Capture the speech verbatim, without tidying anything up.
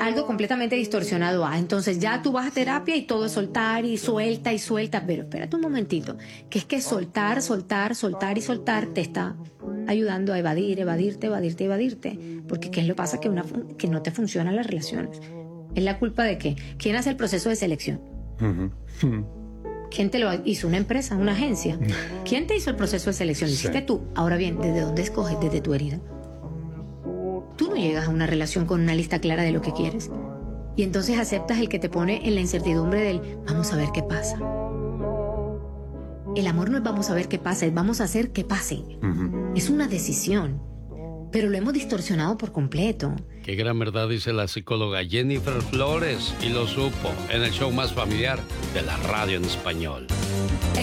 algo completamente distorsionado. Ah, entonces ya tú vas a terapia y todo es soltar y suelta y suelta. Pero espérate un momentito, que es que soltar, soltar, soltar y soltar te está ayudando a evadir, evadirte, evadirte, evadirte. Porque ¿qué es lo que pasa? Que, una, que no te funcionan las relaciones. ¿Es la culpa de qué? ¿Quién hace el proceso de selección? Uh-huh. Uh-huh. ¿Quién te lo hizo? ¿Una empresa? ¿Una agencia? ¿Quién te hizo el proceso de selección? ¿Lo hiciste tú? Ahora bien, ¿desde dónde escoges? ¿Desde tu herida? Tú no llegas a una relación con una lista clara de lo que quieres. Y entonces aceptas el que te pone en la incertidumbre del vamos a ver qué pasa. El amor no es vamos a ver qué pasa, es vamos a hacer que pase. Uh-huh. Es una decisión. Pero lo hemos distorsionado por completo. Qué gran verdad dice la psicóloga Jennifer Flores, y lo supo en el show más familiar de la radio en español.